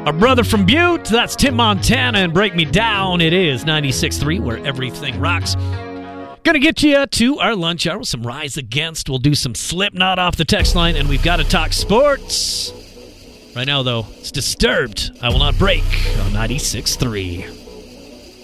Our brother from Butte, that's Tim Montana and Break Me Down. It is 96.3 where everything rocks. Gonna get you to our lunch hour with some Rise Against. We'll do some Slipknot off the text line, and we've got to talk sports. Right now, though, it's Disturbed. I Will Not Break on 96.3.